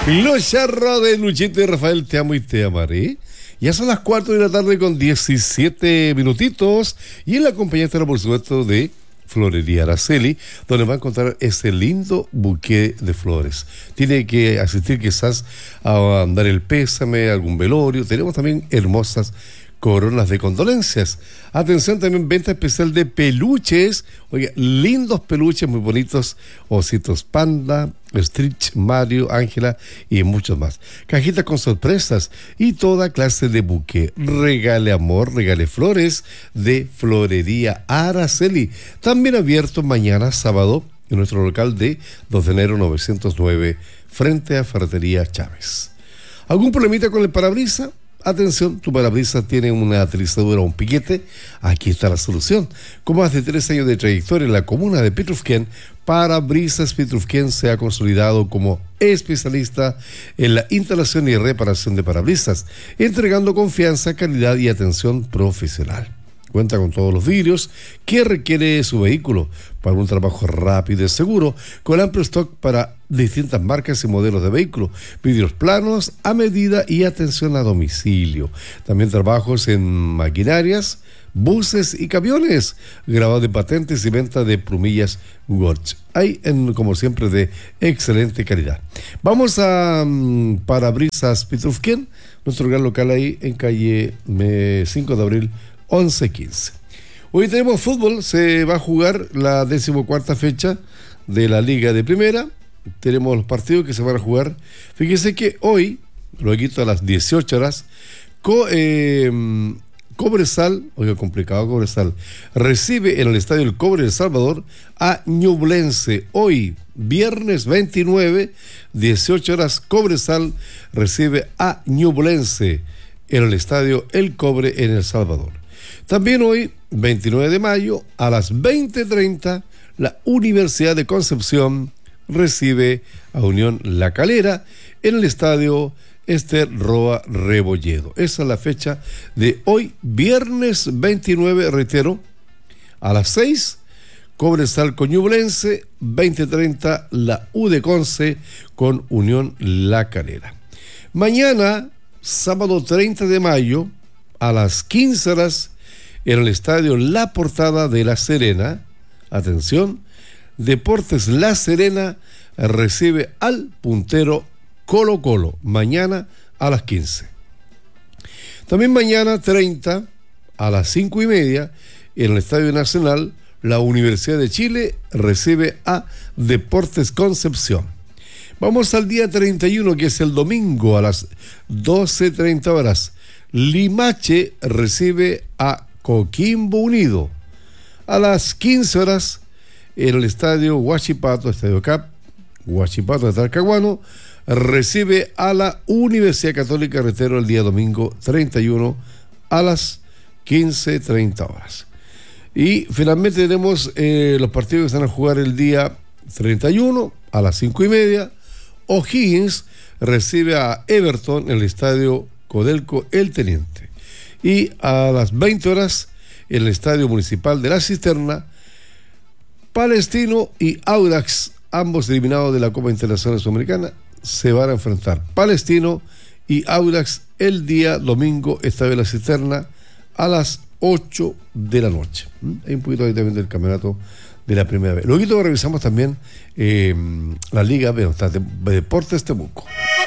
Los charros de Luchito y Rafael, te amo y te amaré. Ya son las 4 de la tarde con 17 minutitos. Y en la compañía estará, por supuesto, de Florería Araceli, donde va a encontrar ese lindo buque de flores. Tiene que asistir quizás a dar el pésame, algún velorio. Tenemos también hermosas coronas de condolencias. Atención, también venta especial de peluches. Oiga, lindos peluches muy bonitos. Ositos Panda, Stitch, Mario, Ángela y muchos más. Cajitas con sorpresas y toda clase de buque. Regale amor, regale flores de Florería Araceli. También abierto mañana sábado en nuestro local de 2 de enero 909 frente a Ferretería Chávez. ¿Algún problemita con el parabrisas? Atención, tu parabrisas tiene una trizadura o un piquete. Aquí está la solución. Con más de 3 años de trayectoria en la comuna de Petrufquén, Parabrisas Petrufquén se ha consolidado como especialista en la instalación y reparación de parabrisas, entregando confianza, calidad y atención profesional. Cuenta con todos los vidrios que requiere su vehículo para un trabajo rápido y seguro, con amplio stock para distintas marcas y modelos de vehículos, vidrios planos a medida y atención a domicilio. También trabajos en maquinarias, buses y camiones, grabado de patentes y venta de plumillas Gorch. Hay, como siempre, de excelente calidad. Vamos a Parabrisas Petrufquén, nuestro gran local ahí en calle 5 de abril 11:15. Hoy tenemos fútbol, se va a jugar la 14ª fecha de la Liga de Primera. Tenemos los partidos que se van a jugar. Fíjese que hoy, luego a las 18 horas, Cobresal, oiga, complicado Cobresal, recibe en el Estadio El Cobre de El Salvador a Ñublense. Hoy, viernes 29, 18 horas, Cobresal recibe a Ñublense en el Estadio El Cobre en El Salvador. También hoy, 29 de mayo, a las 20:30, la Universidad de Concepción recibe a Unión La Calera en el Estadio Ester Roa Rebolledo. Esa es la fecha de hoy, viernes 29, reitero, a las 6, Cobresal con Ñublense, 20:30, la U de Conce con Unión La Calera. Mañana, sábado 30 de mayo, a las 15 horas, en el Estadio La Portada de La Serena, atención, Deportes La Serena recibe al puntero Colo Colo, mañana a las 15. También mañana 30, a las 5:30, en el Estadio Nacional, la Universidad de Chile recibe a Deportes Concepción. Vamos al día 31, que es el domingo, a las 12:30 horas. Limache recibe a Coquimbo Unido. A las 15 horas, en el Estadio Huachipato, Estadio Cap, Huachipato de Talcahuano, recibe a la Universidad Católica Retero el día domingo 31 a las 15:30 horas. Y finalmente tenemos los partidos que se van a jugar el día 31 a las 5:30. O'Higgins recibe a Everton en el Estadio Codelco El Teniente. Y a las 20 horas, en el Estadio Municipal de La Cisterna, Palestino y Audax, ambos eliminados de la Copa Internacional Sudamericana, se van a enfrentar. Palestino y Audax el día domingo, Estadio de La Cisterna, a las 8 de la noche. Hay un poquito ahí también del campeonato de la primera vez. Luego revisamos también la Liga de Deportes Temuco.